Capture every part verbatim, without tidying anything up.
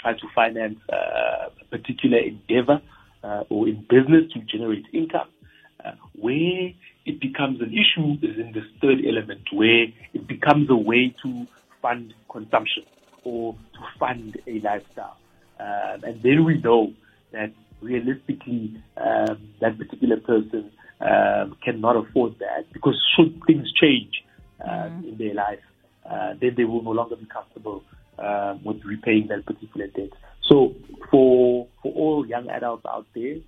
try to finance uh, a particular endeavor uh, or in business to generate income. Uh, where it becomes an issue is in this third element, where it becomes a way to fund consumption or to fund a lifestyle. Um, and then we know that realistically um, that particular person um, cannot afford that, because should things change um, mm-hmm. in their life, uh, then they will no longer be comfortable um, with repaying that particular debt. So for for all young adults out there,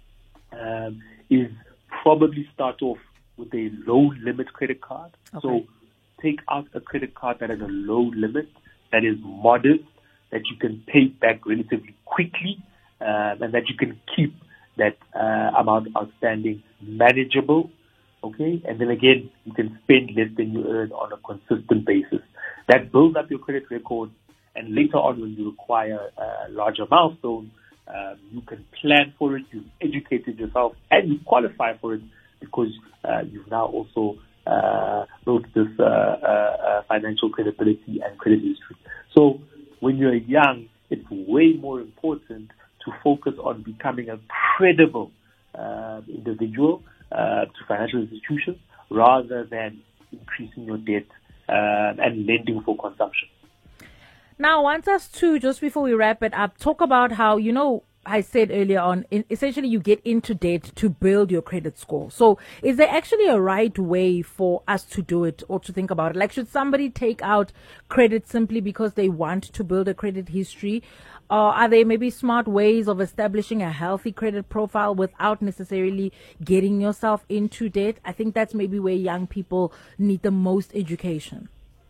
um, is probably start off with a low limit credit card. Okay. So take out a credit card that has a low limit, that is modest, that you can pay back relatively quickly, uh, and that you can keep that uh, amount outstanding manageable. Okay, and then again, you can spend less than you earn on a consistent basis. That builds up your credit record, and later on, when you require a larger milestone, Um, you can plan for it, you've educated yourself, and you qualify for it because uh, you've now also uh, built this uh, uh, financial credibility and credit history. So when you're young, it's way more important to focus on becoming a credible uh, individual uh, to financial institutions rather than increasing your debt uh, and lending for consumption. Now, I want us to, just before we wrap it up, talk about how, you know, I said earlier on, in, essentially you get into debt to build your credit score. So is there actually a right way for us to do it or to think about it? Like, should somebody take out credit simply because they want to build a credit history? Or are there maybe smart ways of establishing a healthy credit profile without necessarily getting yourself into debt? I think that's maybe where young people need the most education.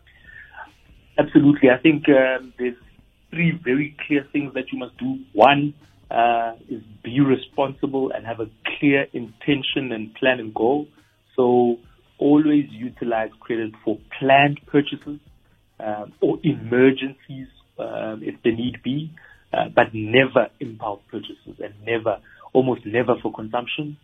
Absolutely. I think um, there's three very clear things that you must do. One uh, is be responsible and have a clear intention and plan and goal. So always utilize credit for planned purchases um, or emergencies um, if the need be, uh, but never impulse purchases and never, almost never for consumption.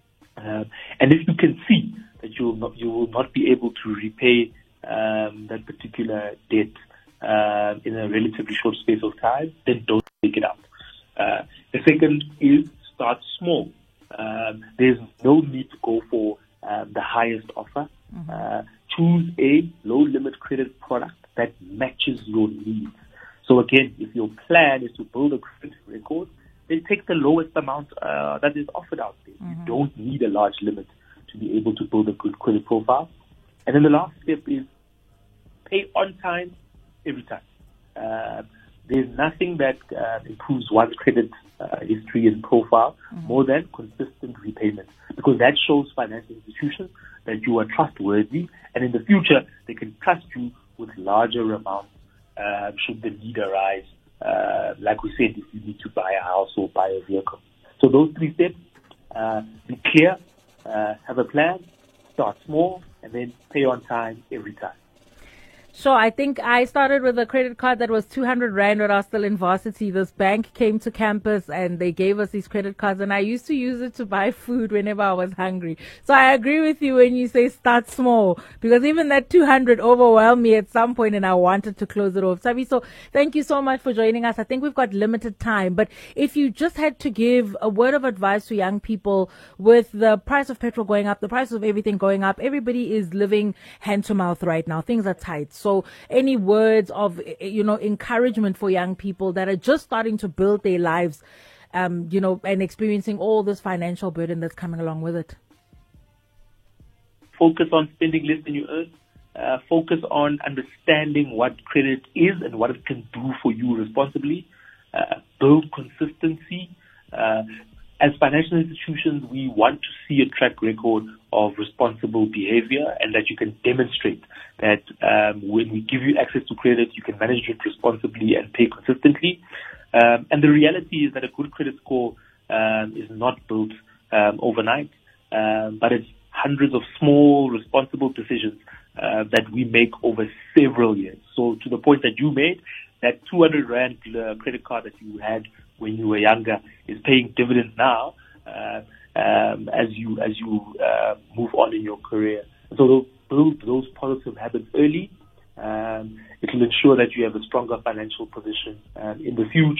Um, and if you can see that you will not, you will not be able to repay Um, that particular debt uh, in a relatively short space of time, then don't take it out. Uh, the second is start small. Um, there's no need to go for um, the highest offer. Mm-hmm. Uh, choose a low-limit credit product that matches your needs. So again, if your plan is to build a credit record, then take the lowest amount uh, that is offered out there. Mm-hmm. You don't need a large limit to be able to build a good credit profile. And then the last step is pay on time, every time. Uh, there's nothing that uh, improves one's credit uh, history and profile mm-hmm. more than consistent repayment, because that shows financial institutions that you are trustworthy, and in the future they can trust you with larger amounts uh, should the need arise. Uh, like we said, if you need to buy a house or buy a vehicle. So those three steps: uh, be clear, uh, have a plan, start small, and then pay on time every time. So I think I started with a credit card that was two hundred rand when I was still in varsity. This bank came to campus and they gave us these credit cards, and I used to use it to buy food whenever I was hungry. So I agree with you when you say start small, because even that two hundred overwhelmed me at some point and I wanted to close it off. Sabi, so thank you so much for joining us. I think we've got limited time, but if you just had to give a word of advice to young people with the price of petrol going up, the price of everything going up, everybody is living hand to mouth right now. Things are tight. So any words of, you know, encouragement for young people that are just starting to build their lives, um, you know, and experiencing all this financial burden that's coming along with it? Focus on spending less than you earn. Uh, focus on understanding what credit is and what it can do for you responsibly. Uh, build consistency. Uh, As financial institutions, we want to see a track record of responsible behavior, and that you can demonstrate that um, when we give you access to credit, you can manage it responsibly and pay consistently. Um, and the reality is that a good credit score um, is not built um, overnight, um, but it's hundreds of small, responsible decisions uh, that we make over several years. So to the point that you made, that two hundred rand uh, credit card that you had when you were younger is paying dividends now uh, um, as you as you uh, move on in your career. So build those positive habits early. Um, it will ensure that you have a stronger financial position um, in the future.